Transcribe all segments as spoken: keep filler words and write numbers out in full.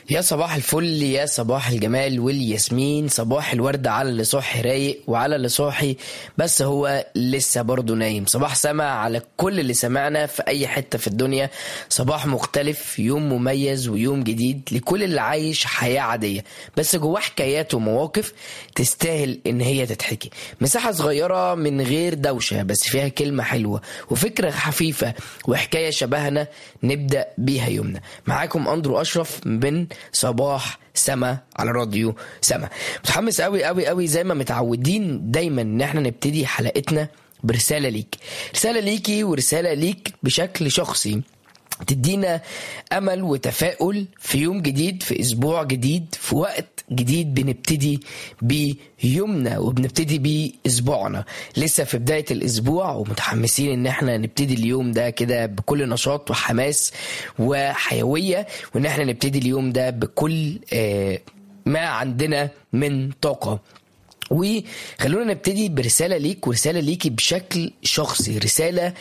يا صباح الفل، يا صباح الجمال والياسمين، صباح الورد على اللي صاحي رايق وعلى اللي صاحي بس هو لسه برضه نايم. صباح سما على كل اللي سمعنا في اي حتة في الدنيا. صباح مختلف، يوم مميز ويوم جديد لكل اللي عايش حياة عادية بس جواه حكايات ومواقف تستاهل ان هي تتحكي. مساحة صغيرة من غير دوشة بس فيها كلمة حلوة وفكرة خفيفة وحكاية شبهنا نبدأ بيها يومنا. معاكم أندرو أشرف من صباح سما على راديو سما. متحمس قوي قوي قوي زي ما متعودين دايما ان احنا نبتدي حلقتنا برسالة ليك، رسالة ليكي ورسالة ليك بشكل شخصي تدينا أمل وتفاؤل في يوم جديد، في أسبوع جديد، في وقت جديد بنبتدي بيومنا وبنبتدي بأسبوعنا. لسه في بداية الأسبوع ومتحمسين إن احنا نبتدي اليوم ده كده بكل نشاط وحماس وحيوية، وإن احنا نبتدي اليوم ده بكل آه ما عندنا من طاقة. وخلونا نبتدي برسالة ليك ورسالة ليكي بشكل شخصي، رسالة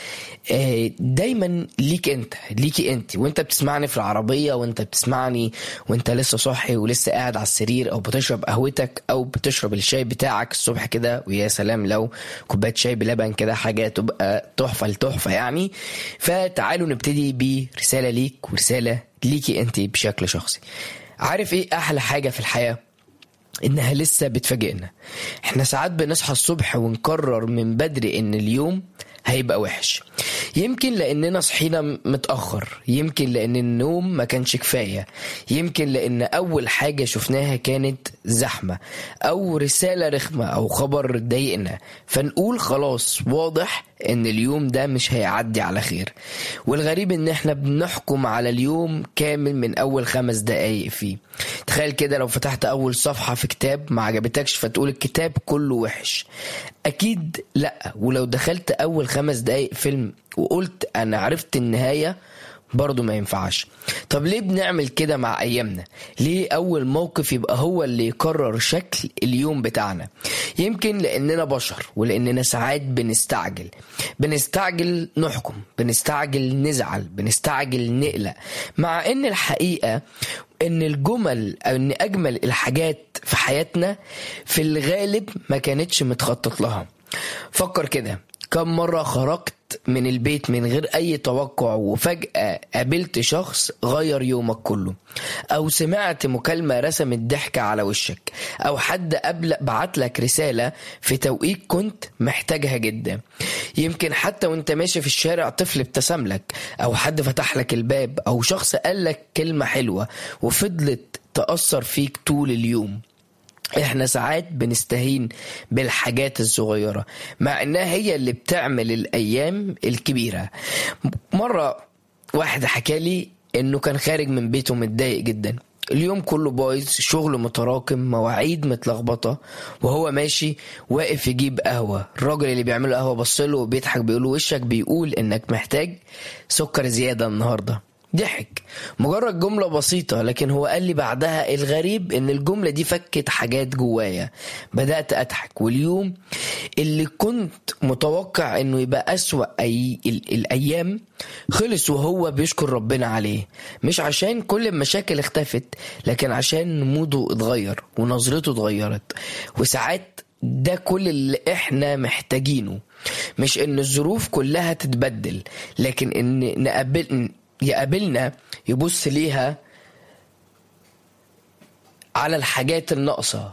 دايما ليك انت، ليكي انت وانت بتسمعني في العربية، وانت بتسمعني وانت لسه صاحي ولسه قاعد على السرير، او بتشرب قهوتك او بتشرب الشاي بتاعك الصبح كده، ويا سلام لو كوباية شاي بلبن كده حاجة تبقى تحفة لتحفة يعني. فتعالوا نبتدي برسالة ليك ورسالة ليكي انت بشكل شخصي. عارف ايه احلى حاجة في الحياة؟ انها لسه بتفاجئنا. احنا ساعات بنصحى الصبح ونقرر من بدري ان اليوم هيبقى وحش، يمكن لاننا صحينا متأخر، يمكن لان النوم ما كانش كفاية، يمكن لان اول حاجة شفناها كانت زحمة او رسالة رخمة او خبر ضايقنا، فنقول خلاص واضح ان اليوم ده مش هيعدي على خير. والغريب ان احنا بنحكم على اليوم كامل من اول خمس دقايق فيه. تخيل كده لو فتحت اول صفحة في كتاب ما عجبتكش فتقول الكتاب كله وحش. اكيد لا. ولو دخلت اول خمس دقايق فيلم وقلت انا عرفت النهاية برضو ما ينفعش. طب ليه بنعمل كده مع ايامنا؟ ليه اول موقف يبقى هو اللي يقرر شكل اليوم بتاعنا؟ يمكن لاننا بشر ولاننا ساعات بنستعجل بنستعجل نحكم، بنستعجل نزعل، بنستعجل نقلق، مع ان الحقيقة ان الجمل او ان اجمل الحاجات في حياتنا في الغالب ما كانتش متخطط لها. فكر كده، كم مرة خرجت من البيت من غير اي توقع وفجأة قابلت شخص غير يومك كله، او سمعت مكالمة رسمت ضحكة على وشك، او حد قبل بعت لك رسالة في توقيت كنت محتاجها جدا. يمكن حتى وانت ماشي في الشارع طفل ابتسم لك، او حد فتح لك الباب، او شخص قال لك كلمة حلوة وفضلت تأثر فيك طول اليوم. احنا ساعات بنستهين بالحاجات الصغيرة مع انها هي اللي بتعمل الايام الكبيرة. مرة واحد حكى لي انه كان خارج من بيته متضايق جدا، اليوم كله بايظ، شغل متراكم، مواعيد متلخبطة، وهو ماشي واقف يجيب قهوة. الراجل اللي بيعمله قهوة بصله وبيضحك بيقوله وشك بيقول انك محتاج سكر زيادة النهاردة. ضحك، مجرد جملة بسيطة، لكن هو قال لي بعدها الغريب ان الجملة دي فكت حاجات جوايا. بدأت أضحك، واليوم اللي كنت متوقع انه يبقى أسوأ أي الأيام خلص وهو بيشكر ربنا عليه، مش عشان كل المشاكل اختفت لكن عشان موده اتغير ونظرته اتغيرت. وساعات ده كل اللي احنا محتاجينه، مش ان الظروف كلها تتبدل لكن ان نقبل يقابلنا يبص ليها على الحاجات الناقصة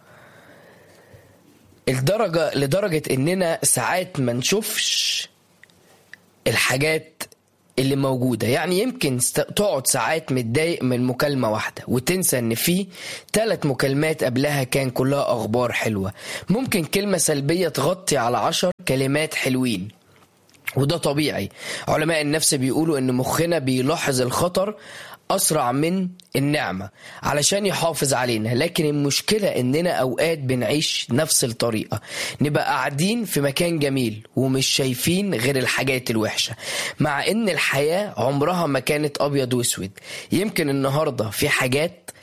الدرجة لدرجة اننا ساعات ما نشوفش الحاجات اللي موجودة. يعني يمكن تقعد ساعات متضايق من مكالمة واحدة وتنسى ان في ثلاث مكالمات قبلها كان كلها اخبار حلوة. ممكن كلمة سلبية تغطي على عشر كلمات حلوين، وده طبيعي. علماء النفس بيقولوا ان مخنا بيلاحظ الخطر اسرع من النعمة علشان يحافظ علينا، لكن المشكلة اننا اوقات بنعيش نفس الطريقة، نبقى قاعدين في مكان جميل ومش شايفين غير الحاجات الوحشة، مع ان الحياة عمرها ما كانت ابيض واسود. يمكن النهاردة في حاجات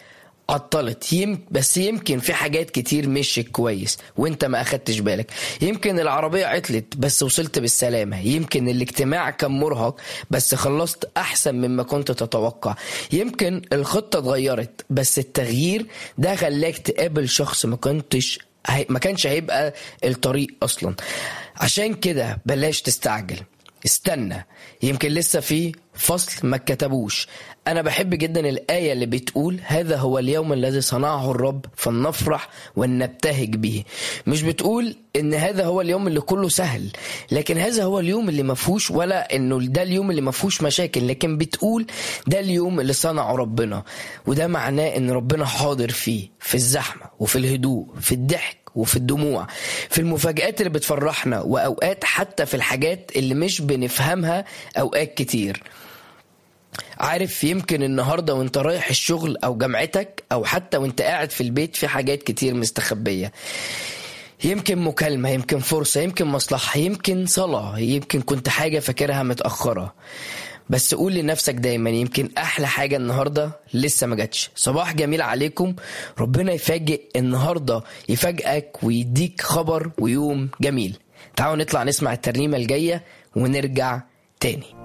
عطلت يم بس يمكن في حاجات كتير مشيت كويس وانت ما اخدتش بالك. يمكن العربية عطلت بس وصلت بالسلامة. يمكن الاجتماع كان مرهق بس خلصت احسن مما كنت تتوقع. يمكن الخطة اتغيرت بس التغيير ده خلاك تقابل شخص ما كنتش ما كانش هيبقى الطريق اصلا. عشان كده بلاش تستعجل، استنى، يمكن لسه في فصل ما كتبوش. أنا بحب جدا الآية اللي بتقول هذا هو اليوم الذي صنعه الرب فلنفرح ونبتهج به. مش بتقول إن هذا هو اليوم اللي كله سهل، لكن هذا هو اليوم اللي مفهوش، ولا إنه ده اليوم اللي مفهوش مشاكل، لكن بتقول ده اليوم اللي صنعه ربنا. وده معناه إن ربنا حاضر فيه، في الزحمة وفي الهدوء، في الضحك وفي الدموع، في المفاجآت اللي بتفرحنا، وأوقات حتى في الحاجات اللي مش بنفهمها أوقات كتير. عارف، يمكن النهاردة وانت رايح الشغل أو جامعتك أو حتى وانت قاعد في البيت في حاجات كتير مستخبية. يمكن مكالمة، يمكن فرصة، يمكن مصلحة، يمكن صلاة، يمكن كنت حاجة فاكرها متأخرة. بس قول لنفسك دايما يمكن أحلى حاجة النهاردة لسه ما جاتش. صباح جميل عليكم، ربنا يفاجئ النهاردة، يفاجئك ويديك خبر ويوم جميل. تعالوا نطلع نسمع الترنيمة الجاية ونرجع تاني.